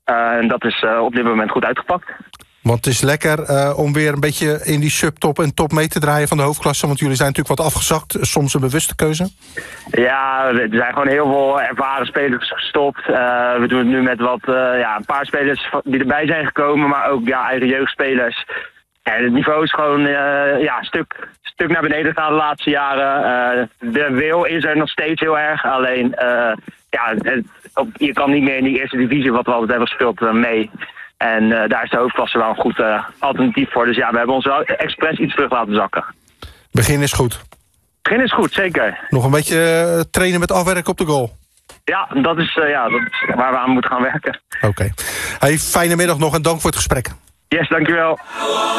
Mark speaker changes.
Speaker 1: En dat is op dit moment goed uitgepakt.
Speaker 2: Want het is lekker om weer een beetje in die subtop en top mee te draaien van de hoofdklasse. Want jullie zijn natuurlijk wat afgezakt. Soms een bewuste keuze.
Speaker 1: Ja, er zijn gewoon heel veel ervaren spelers gestopt. We doen het nu met een paar spelers die erbij zijn gekomen. Maar ook eigen jeugdspelers. En het niveau is gewoon een stuk naar beneden gegaan de laatste jaren. De wil is er nog steeds heel erg. Alleen, je kan niet meer in die eerste divisie wat we altijd hebben gespeeld mee. En daar is de hoofdklasse wel een goed alternatief voor. Dus we hebben ons wel expres iets terug laten zakken.
Speaker 2: Begin is goed.
Speaker 1: Begin is goed, zeker.
Speaker 2: Nog een beetje trainen met afwerken op de goal.
Speaker 1: Ja, dat is waar we aan moeten gaan werken.
Speaker 2: Oké. Hey, fijne middag nog en dank voor het gesprek.
Speaker 1: Yes, dankjewel.